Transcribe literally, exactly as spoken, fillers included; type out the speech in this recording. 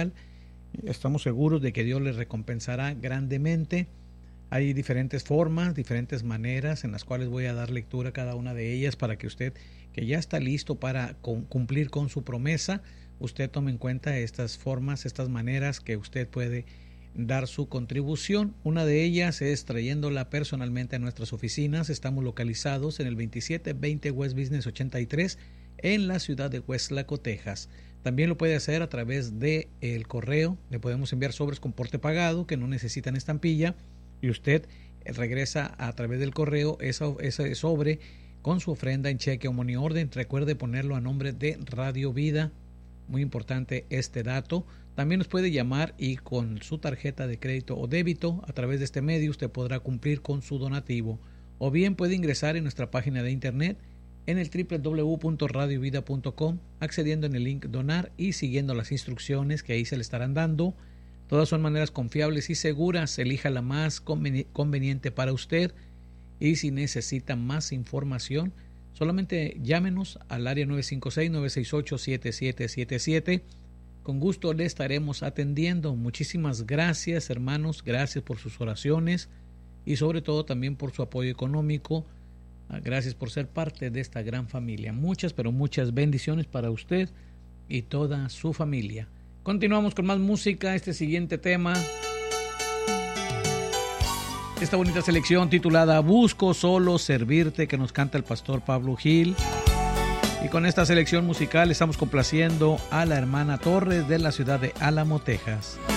Angelical. Estamos seguros de que Dios les recompensará grandemente. Hay diferentes formas, diferentes maneras en las cuales voy a dar lectura a cada una de ellas para que usted, que ya está listo para cumplir con su promesa, usted tome en cuenta estas formas, estas maneras que usted puede dar su contribución. Una de ellas es trayéndola personalmente a nuestras oficinas. Estamos localizados en el veintisiete veinte West Business ochenta y tres en la ciudad de Westlaco, Texas. También lo puede hacer a través de el correo. Le podemos enviar sobres con porte pagado que no necesitan estampilla y usted regresa a través del correo esa, ese sobre con su ofrenda en cheque o money order. Recuerde ponerlo a nombre de Radio Vida. Muy importante este dato. También nos puede llamar y con su tarjeta de crédito o débito a través de este medio usted podrá cumplir con su donativo. O bien puede ingresar en nuestra página de internet en el doble u doble u doble u punto radio vida punto com, accediendo en el link donar y siguiendo las instrucciones que ahí se le estarán dando. Todas son maneras confiables y seguras. Elija la más conveni- conveniente para usted. Y si necesita más información, solamente llámenos al área nueve cinco seis, nueve seis ocho, siete siete siete siete. Con gusto le estaremos atendiendo. Muchísimas gracias, hermanos. Gracias por sus oraciones y sobre todo también por su apoyo económico. Gracias por ser parte de esta gran familia. Muchas, pero muchas bendiciones para usted y toda su familia. Continuamos con más música. Este siguiente tema, esta bonita selección titulada Busco solo servirte, que nos canta el pastor Pablo Gil. Y con esta selección musical estamos complaciendo a la hermana Torres de la ciudad de Álamo, Texas.